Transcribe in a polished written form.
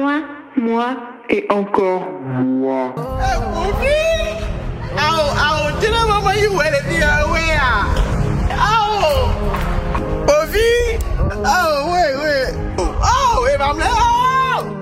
moi et encore moi. Oh, wait. Oh, if I'm there.